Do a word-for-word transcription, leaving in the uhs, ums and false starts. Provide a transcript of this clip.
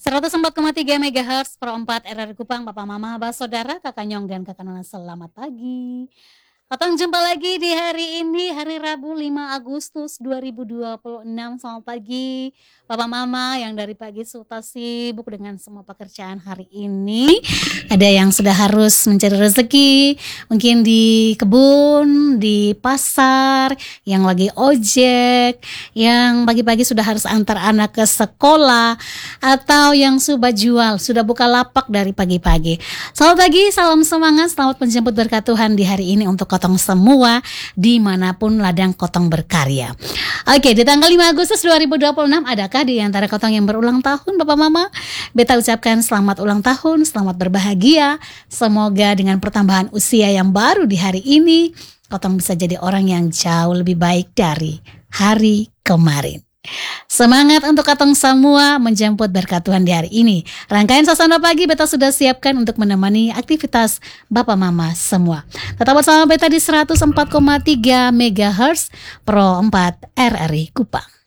seratus empat koma tiga megahertz Pro empat R R I Kupang, Papa Mama, Abah Saudara, Kakak Nyong dan Kakak Nona, selamat pagi. Katong jumpa lagi di hari ini, hari Rabu lima Agustus dua ribu dua puluh enam. Selamat pagi Papa Mama yang dari pagi sudah sibuk dengan semua pekerjaan hari ini. Ada yang sudah harus mencari rezeki, mungkin di kebun, di pasar, yang lagi ojek, yang pagi-pagi sudah harus antar anak ke sekolah, atau yang sudah jual, sudah buka lapak dari pagi-pagi. Selamat pagi, salam semangat, selamat menjemput berkat Tuhan di hari ini untuk kotong semua dimanapun ladang kotong berkarya. Oke, di tanggal lima Agustus dua ribu dua puluh enam, adakah di antara kotong yang berulang tahun, Bapak Mama? Beta ucapkan selamat ulang tahun, selamat berbahagia. Semoga dengan pertambahan usia yang baru di hari ini, kotong bisa jadi orang yang jauh lebih baik dari hari kemarin. Semangat untuk katong semua menjemput berkat Tuhan di hari ini. Rangkaian Sasana Pagi Beta sudah siapkan untuk menemani aktivitas Bapak Mama semua. Tetap bersama Beta di seratus empat koma tiga megahertz Pro empat R R I Kupang.